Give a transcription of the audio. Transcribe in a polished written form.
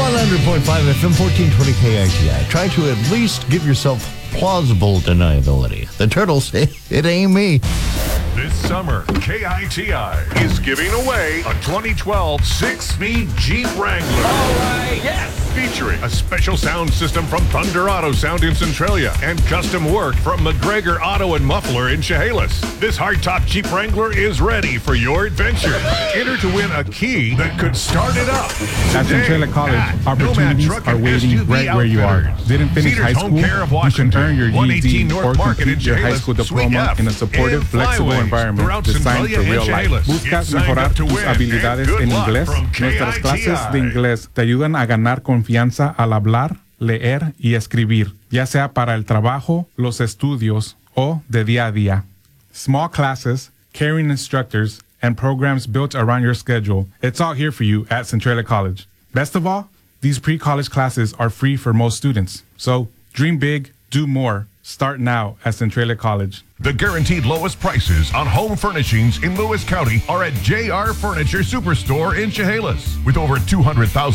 100.5 FM, 1420 KITI. Try to at least give yourself plausible deniability. The turtles say, it ain't me. This summer, KITI is giving away a 2012 six-speed Jeep Wrangler. All right, yes! Featuring a special sound system from Thunder Auto Sound in Centralia and custom work from McGregor Auto and Muffler in Chehalis. This hardtop Jeep Wrangler is ready for your adventure. Enter to win a key that could start it up. At Centralia College, opportunities are waiting right where you are. Didn't finish high school? You can earn your GED or complete your high school diploma in a supportive, flexible environment designed for real life. ¿Buscas mejorar tus habilidades en inglés? Nuestras clases de inglés te ayudan a ganar confianza al hablar, leer y escribir, ya sea para el trabajo, los estudios o de día a día. Small classes, caring instructors, and programs built around your schedule. It's all here for you at Centralia College. Best of all, these pre-college classes are free for most students. So dream big, do more. Start now at Centralia College. The guaranteed lowest prices on home furnishings in Lewis County are at JR Furniture Superstore in Chehalis. With over 200,000